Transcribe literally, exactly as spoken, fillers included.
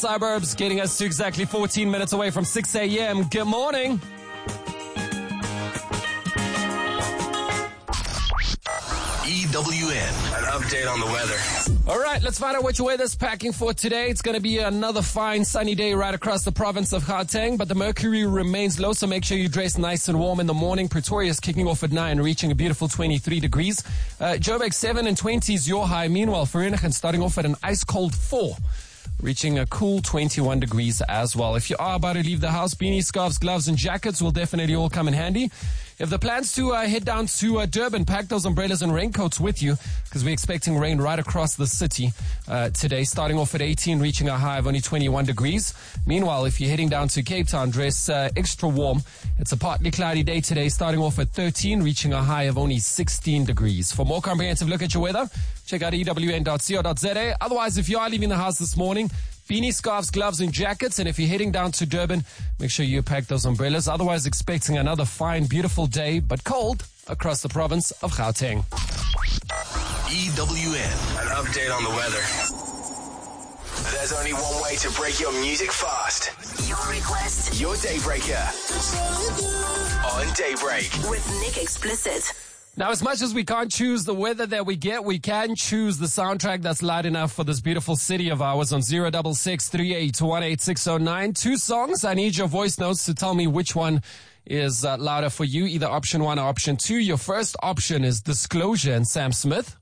Suburbs getting us to exactly fourteen minutes away from six a.m. Good morning. E W N, an update on the weather. All right, let's find out what your weather's packing for today. It's going to be another fine sunny day right across the province of Gauteng, but the mercury remains low, so make sure you dress nice and warm in the morning. Pretoria's kicking off at nine, reaching a beautiful twenty-three degrees. Uh, Joburg seven and twenty is your high. Meanwhile, Vereeniging starting off at an ice cold four. Reaching a cool twenty-one degrees as well. If you are about to leave the house, beanies, scarves, gloves, and jackets will definitely all come in handy. If the plans to uh, head down to uh, Durban, pack those umbrellas and raincoats with you because we're expecting rain right across the city uh, today, starting off at eighteen, reaching a high of only twenty-one degrees. Meanwhile, if you're heading down to Cape Town, dress uh, extra warm. It's a partly cloudy day today, starting off at thirteen, reaching a high of only sixteen degrees. For more comprehensive look at your weather, check out E W N dot co dot z a. Otherwise, if you are leaving the house this morning, beanie, scarves, gloves, and jackets. And if you're heading down to Durban, make sure you pack those umbrellas. Otherwise, expecting another fine, beautiful day, but cold across the province of Gauteng. E W N, an update on the weather. There's only one way to break your music fast. Your request. Your Daybreaker. On Daybreak. With Nick Explicit. Now, as much as we can't choose the weather that we get, we can choose the soundtrack that's loud enough for this beautiful city of ours on zero six six three eight one eight six zero nine. Two songs. I need your voice notes to tell me which one is uh, louder for you, either option one or option two. Your first option is Disclosure and Sam Smith.